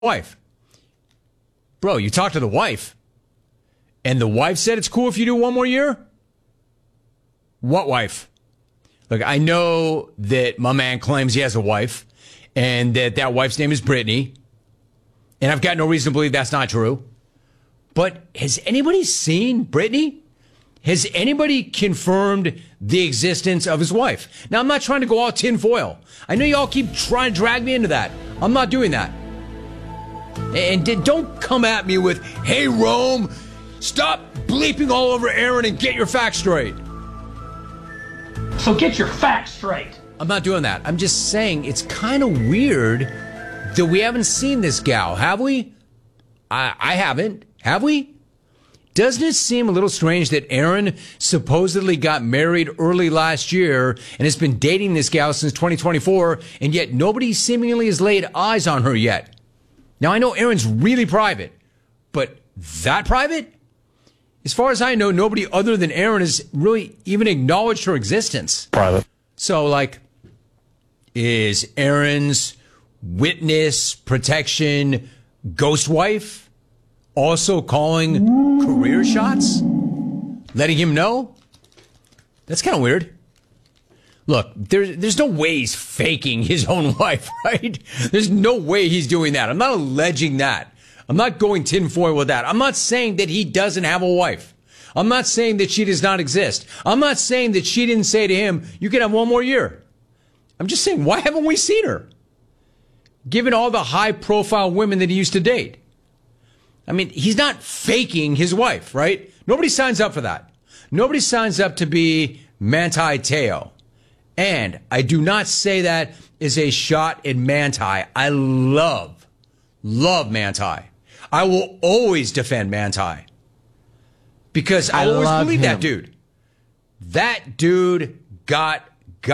wife. Bro, you talked to the wife, and the wife said it's cool if you do one more year? What wife? Look, I know that my man claims he has a wife, and that wife's name is Brittany, and I've got no reason to believe that's not true. But has anybody seen Brittany? Has anybody confirmed the existence of his wife? Now, I'm not trying to go all tinfoil. I know y'all keep trying to drag me into that. I'm not doing that. And don't come at me with, hey, Rome, stop bleeping all over Aaron and get your facts straight. So get your facts straight. I'm not doing that. I'm just saying it's kind of weird that we haven't seen this gal, have we? I haven't. Have we? Doesn't it seem a little strange that Aaron supposedly got married early last year and has been dating this gal since 2024, and yet nobody seemingly has laid eyes on her yet? Now, I know Aaron's really private, but that private? As far as I know, nobody other than Aaron has really even acknowledged her existence. Private. So, like, is Aaron's witness protection ghost wife also calling career shots? Letting him know? That's kind of weird. Look, there's no way he's faking his own wife, right? There's no way he's doing that. I'm not alleging that. I'm not going tinfoil with that. I'm not saying that he doesn't have a wife. I'm not saying that she does not exist. I'm not saying that she didn't say to him, you can have one more year. I'm just saying, why haven't we seen her? Given all the high-profile women that he used to date. I mean, he's not faking his wife, right? Nobody signs up for that. Nobody signs up to be Manti Te'o. And I do not say that as a shot at Manti. I love Manti. I will always defend Manti. Because I always believe that dude. That dude got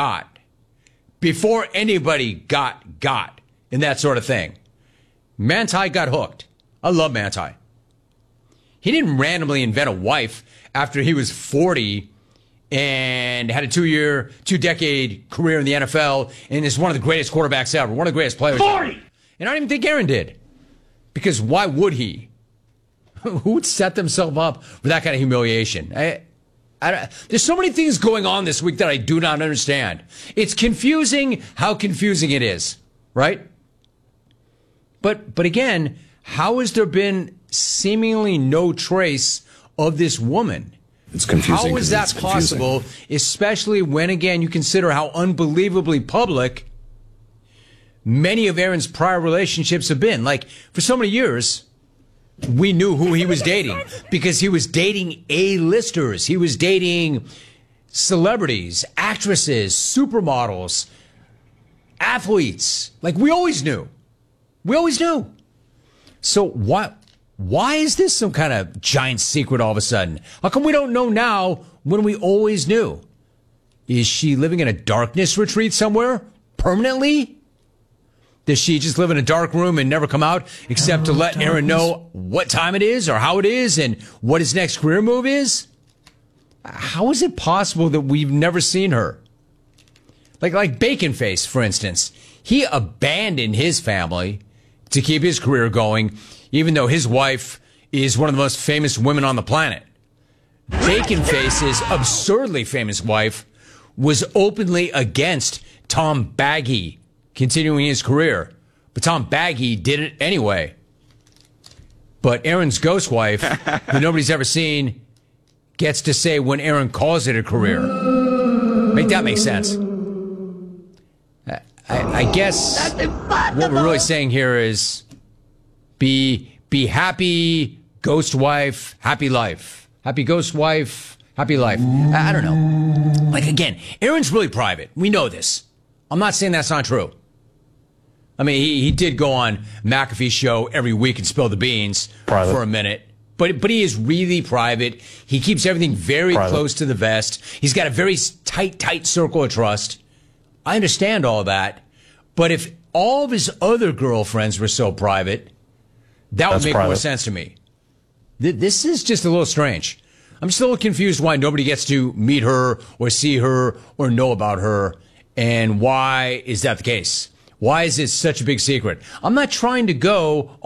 before anybody got in that sort of thing. Manti got hooked. I love Manti. He didn't randomly invent a wife after he was 40 and had a two-decade career in the NFL and is one of the greatest quarterbacks ever, one of the greatest players 40! ever. And I don't even think Aaron did. Because why would he? Who would set themselves up for that kind of humiliation? There's so many things going on this week that I do not understand. It's confusing how confusing it is, right? But again, how has there been seemingly no trace of this woman? It's confusing. How is that possible, especially when, again, you consider how unbelievably public many of Aaron's prior relationships have been? Like, for so many years, we knew who he was dating because he was dating A-listers. He was dating celebrities, actresses, supermodels, athletes. Like, we always knew. We always knew. So why is this some kind of giant secret all of a sudden? How come we don't know now when we always knew? Is she living in a darkness retreat somewhere permanently? Does she just live in a dark room and never come out except to let Aaron know what time it is or how it is and what his next career move is? How is it possible that we've never seen her? Like Bacon Face, for instance. He abandoned his family to keep his career going, even though his wife is one of the most famous women on the planet. Bacon Face's absurdly famous wife was openly against Tom Baggy continuing his career. But Tom Baggy did it anyway. But Aaron's ghost wife, who nobody's ever seen, gets to say when Aaron calls it a career. Make that make sense. I guess what we're really saying here is be happy, ghost wife, happy life. Happy ghost wife, happy life. I don't know. Like, again, Aaron's really private. We know this. I'm not saying that's not true. I mean, he did go on McAfee's show every week and spill the beans for a minute. But he is really private. He keeps everything very close to the vest. He's got a very tight circle of trust. I understand all that. But if all of his other girlfriends were so private, that would make more sense to me. This is just a little strange. I'm just a little confused why nobody gets to meet her or see her or know about her. And why is that the case? Why is it such a big secret? I'm not trying to go